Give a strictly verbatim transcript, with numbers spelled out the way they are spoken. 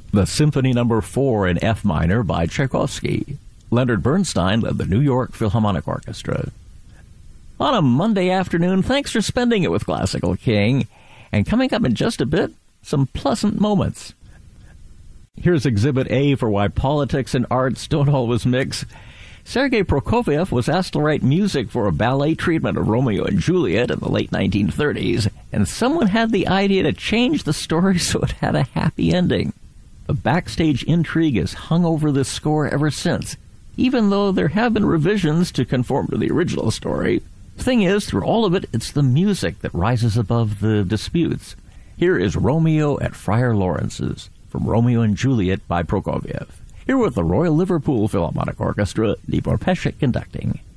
The Symphony Number four in F minor by Tchaikovsky. Leonard Bernstein led the New York Philharmonic Orchestra. On a Monday afternoon, thanks for spending it with Classical King. And coming up in just a bit, some pleasant moments. Here's Exhibit A for why politics and arts don't always mix. Sergei Prokofiev was asked to write music for a ballet treatment of Romeo and Juliet in the late nineteen thirties, and someone had the idea to change the story so it had a happy ending. The backstage intrigue has hung over this score ever since, even though there have been revisions to conform to the original story. The thing is, through all of it, it's the music that rises above the disputes. Here is Romeo at Friar Lawrence's, from Romeo and Juliet by Prokofiev. Here with the Royal Liverpool Philharmonic Orchestra, Libor Pesek conducting.